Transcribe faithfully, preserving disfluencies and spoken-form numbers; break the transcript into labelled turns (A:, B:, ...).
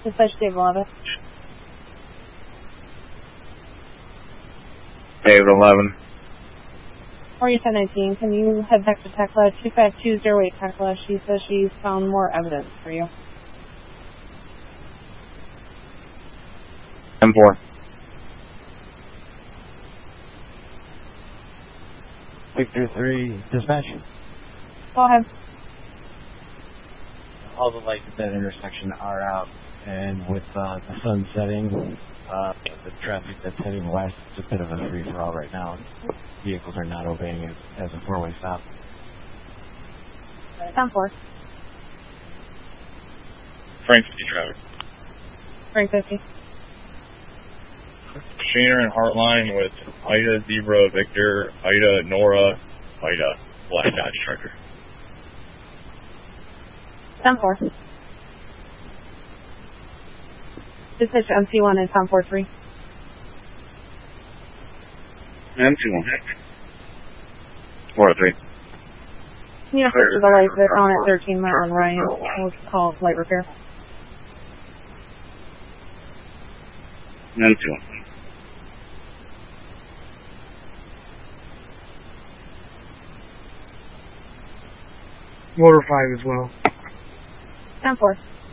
A: Dispatch Dave eleven.
B: David eleven.
A: Or ten nineteen, can you head back to Tekla, two five two zero eight Tekla? She says she's found more evidence for you.
B: ten four.
C: Victor three, dispatch.
A: Go ahead.
C: All the lights at that intersection are out, and with uh, the sun setting, uh, the traffic that's heading west, it's a bit of a free-for-all right now. Vehicles are not obeying it as a four-way stop.
A: ten four.
B: Frank fifty traffic.
A: Frank fifty.
B: Shaner and Heartline with Ida, Zebra, Victor, Ida, Nora, Ida, Black Dodge Charger.
A: ten four. Dispatch M C one and ten four three.
B: M two one. four three.
A: Can you fix the lights that are on at thirteen Mount on Ryan? We'll call light repair.
B: M two one.
D: Motor five as well.
A: ten four.